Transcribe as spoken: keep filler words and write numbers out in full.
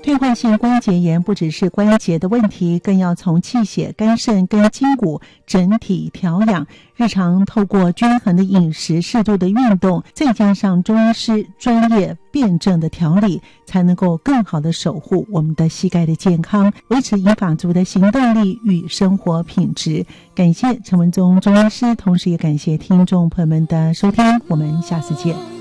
退化性关节炎不只是关节的问题，更要从气血、肝肾跟筋骨整体调养。日常透过均衡的饮食、适度的运动，再加上中医师专业辩证的调理，才能够更好的守护我们的膝盖的健康，维持银发族的行动力与生活品质。感谢陈文宗中医师，同时也感谢听众朋友们的收听，我们下次见。